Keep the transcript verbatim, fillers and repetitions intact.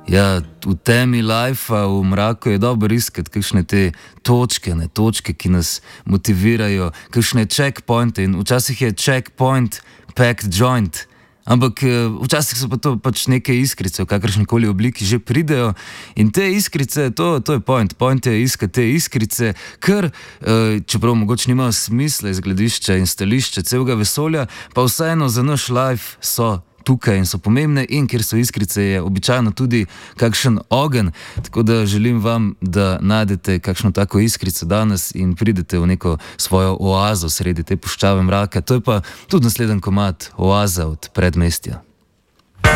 Ja, v temi lajfa, v mraku je dobro iskati kakšne te točke, ne točke, ki nas motivirajo, kakšne checkpointe in včasih je checkpoint packed joint, ampak včasih so pa to pač neke iskrice, v kakršnikoli obliki že pridejo in te iskrice, to, to je point, point je iskati te iskrice, ker, čeprav mogoče nimajo smisla iz gledišča in stališča celega vesolja, pa vseeno za naš life so tukaj in so pomembne in kjer so iskrice je običajno tudi kakšen ogenj, tako da želim vam, da najdete kakšno tako iskrico danes in pridete v neko svojo oazo sredi te puščave mraka, to je pa tudi naslednji komad Oaza od Predmestja.